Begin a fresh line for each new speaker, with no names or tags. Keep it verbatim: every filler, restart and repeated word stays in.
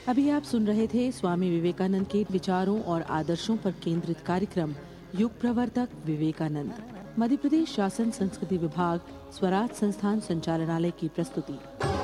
अभी आप सुन रहे थे स्वामी विवेकानंद के विचारों और आदर्शों पर केंद्रित कार्यक्रम युग प्रवर्तक विवेकानंद। मध्य प्रदेश शासन संस्कृति विभाग, स्वराज संस्थान संचालनालय की प्रस्तुति।